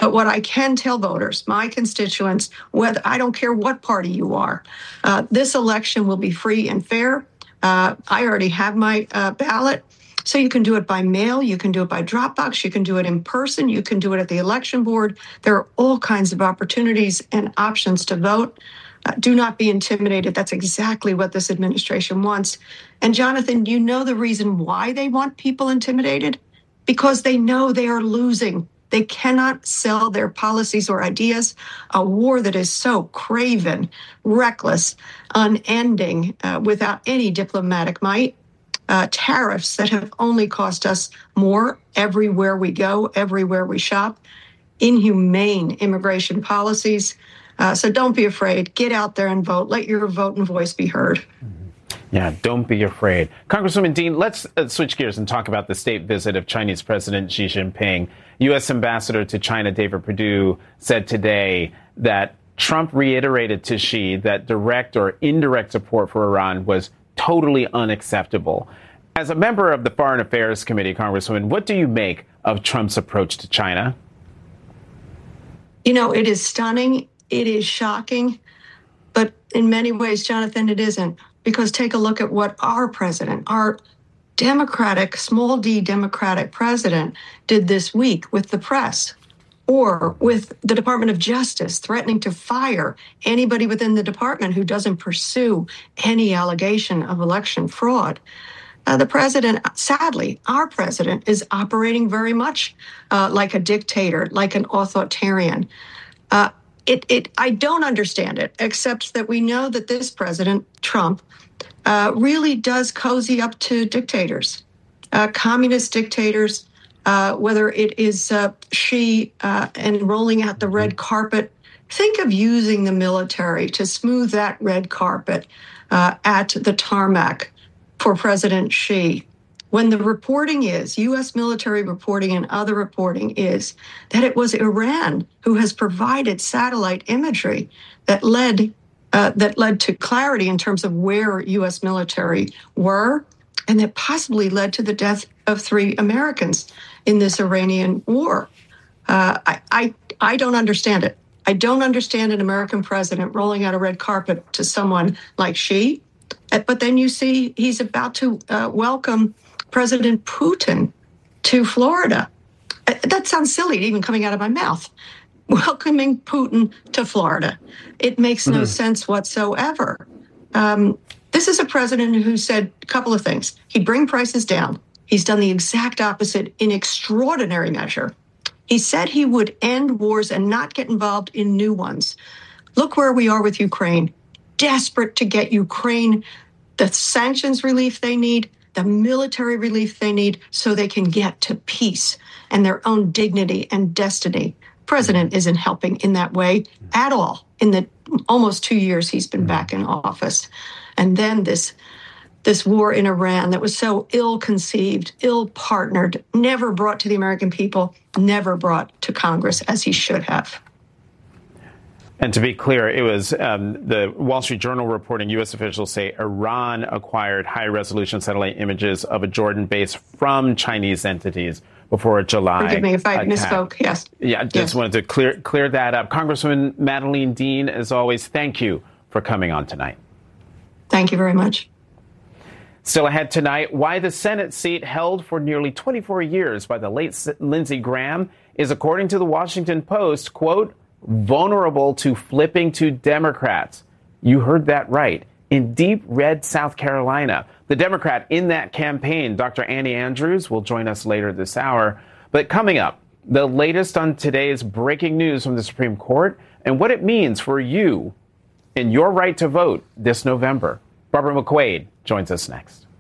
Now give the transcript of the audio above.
But what I can tell voters, my constituents, whether I don't care what party you are, this election will be free and fair. I already have my ballot. So you can do it by mail, you can do it by Dropbox, you can do it in person, you can do it at the election board. There are all kinds of opportunities and options to vote. Do not be intimidated. That's exactly what this administration wants. And Jonathan, you know the reason why they want people intimidated? Because they know they are losing. They cannot sell their policies or ideas. A war that is so craven, reckless, unending, without any diplomatic might. Tariffs that have only cost us more everywhere we go, everywhere we shop, inhumane immigration policies. So don't be afraid. Get out there and vote. Let your vote and voice be heard. Yeah, don't be afraid. Congresswoman Dean, let's switch gears and talk about the state visit of Chinese President Xi Jinping. U.S. Ambassador to China David Perdue said today that Trump reiterated to Xi that direct or indirect support for Iran was totally unacceptable. As a member of the Foreign Affairs Committee, Congresswoman, what do you make of Trump's approach to China? You know, it is stunning. It is shocking. But in many ways, Jonathan, it isn't. Because take a look at what our president, our Democratic, small d Democratic president, did this week with the press, or with the Department of Justice threatening to fire anybody within the department who doesn't pursue any allegation of election fraud. The president, sadly, our president, is operating very much like a dictator, like an authoritarian. I don't understand it, except that we know that this president, Trump, really does cozy up to dictators, communist dictators, whether it is Xi and rolling out the red carpet. Think of using the military to smooth that red carpet at the tarmac for President Xi. When the reporting is, U.S. military reporting and other reporting is, that it was Iran who has provided satellite imagery that led to clarity in terms of where U.S. military were, and that possibly led to the death of 3 Americans in this Iranian war. I don't understand it. I don't understand an American president rolling out a red carpet to someone like Xi. But then you see he's about to welcome President Putin to Florida. That sounds silly, even coming out of my mouth. Welcoming Putin to Florida. It makes no sense whatsoever. This is a president who said a couple of things. He'd bring prices down. He's done the exact opposite in extraordinary measure. He said he would end wars and not get involved in new ones. Look where we are with Ukraine. Desperate to get Ukraine the sanctions relief they need, the military relief they need, so they can get to peace and their own dignity and destiny. President isn't helping in that way at all in the almost 2 years he's been back in office. And then this war in Iran that was so ill-conceived, ill-partnered, never brought to the American people, never brought to Congress as he should have. And to be clear, it was the Wall Street Journal reporting U.S. officials say Iran acquired high-resolution satellite images of a Jordan base from Chinese entities before July. Forgive me if I misspoke. Yes. Yeah, I just wanted to clear that up. Congresswoman Madeleine Dean, as always, thank you for coming on tonight. Thank you very much. Still ahead tonight, why the Senate seat held for nearly 24 years by the late Lindsey Graham is, according to the Washington Post, quote, vulnerable to flipping to Democrats. You heard that right. In deep red South Carolina. The Democrat in that campaign, Dr. Annie Andrews, will join us later this hour. But coming up, the latest on today's breaking news from the Supreme Court and what it means for you and your right to vote this November. Barbara McQuaid joins us next.